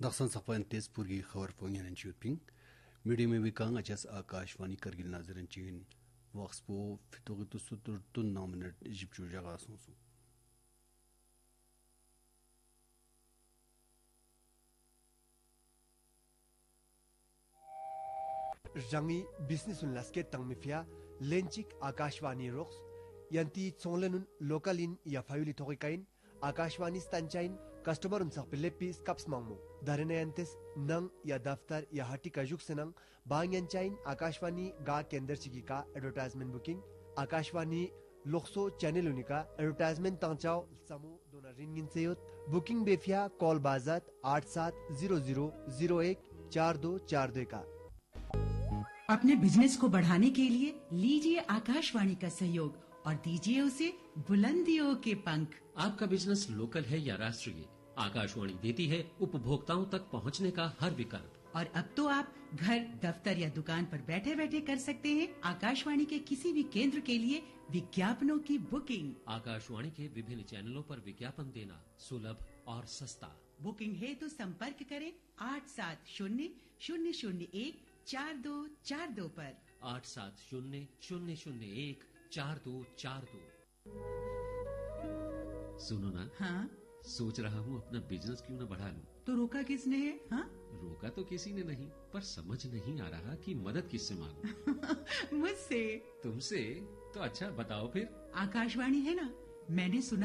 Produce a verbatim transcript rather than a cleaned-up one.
दक्षिण सफान तेजपुर की खबर फोंगन शूटिंग मीडिया में भी कांग अचस आकाशवाणी करगिल नाजरन चीन वक्सपो फितोगतु सुतुर तुन नामनट जिपचू जगह सोसु रंगी बिजनेस उनलास्के तंगमिफिया लेंचिक आकाशवाणी रोक्स यंती चोंगलेनुन लोकल इन या फायुली थोकिकाइन आकाशवाणी स्टंचाइन कस्टमर उन सकपिलेपी स्कप्स मांगमो दारेनयंतेस नंग या दफ्तर या हटी कजुक सेनंग बांगयंचाइन आकाशवाणी गा केंद्र चिकी का advertisement booking Akashvani लोक्सो channel उनिका advertisement तांचाओ समूह दोना रिंगिन सेयोत बुकिंग बेफिया कॉल बाजात आठ सात जीरो जीरो जीरो एक चार दो चार दो का। अपने बिजनेस को बढ़ाने के लिए लीजिए आकाशवाणी का सहयोग और दीजिए उसे बुलंदियों के पंख। आपका बिजनेस लोकल है या राष्ट्रीय, आकाशवाणी देती है उपभोक्ताओं तक पहुंचने का हर विकल्प। और अब तो आप घर, दफ्तर या दुकान पर बैठे बैठे कर सकते हैं आकाशवाणी के किसी भी केंद्र के लिए विज्ञापनों की बुकिंग। आकाशवाणी के विभिन्न चैनलों पर विज्ञापन देना सुलभ और सस्ता। बुकिंग है तो संपर्क करें आठ सात शून्य शून्य शून्य एक चार दो चार दो पर। आठ सात शून्य शून्य शून्य एक चार दो चार दो। सुनो ना, हाँ सोच रहा हूँ अपना बिजनेस क्यों न बढ़ा लूं। तो रोका किसने है? हाँ रोका तो किसी ने नहीं, पर समझ नहीं आ रहा कि मदद किससे मांगूं। मुझसे। तुमसे? तो अच्छा बताओ फिर। आकाशवाणी है ना, मैंने सुना